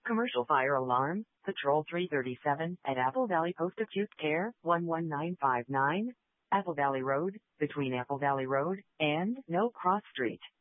Commercial fire alarm, Patrol 337 at Apple Valley Post Acute Care, 11959, Apple Valley Road, between Apple Valley Road and No Cross Street.